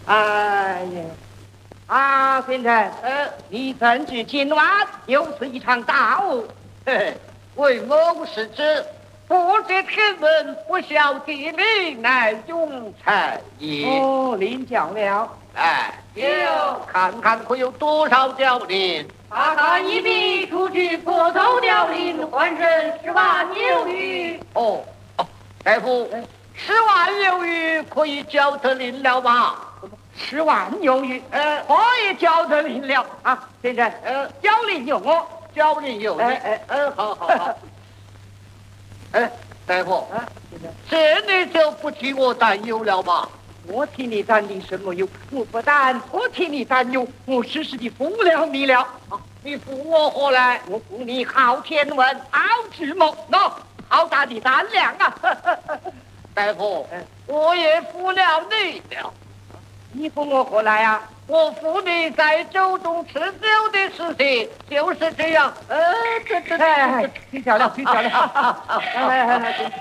哎呀，啊，先生，你正值今晚又是一场大雾， 为某事之不知天文，不晓地理，乃庸才也。 哦，领教了。 哎，有看看可有多少条林？ 大看一笔出去，破头凋零，换成10万有余。 哦，大夫，10万有余可以交得林了吗 ？10万有余，可以交得林了啊，先生，交林有我， 交林有你，好。大夫，这你就不替我担忧了吗？ 我替你担忧什么忧？我不但不替你担忧，我时时的服了你了。 你服我何来？ 我服你好天文，好智谋，好大的胆量啊！ 大夫，我也服了你了。 你服我何来啊？ 我服你在酒中吃酒的事情就是这样。 挺漂亮，挺漂亮。来。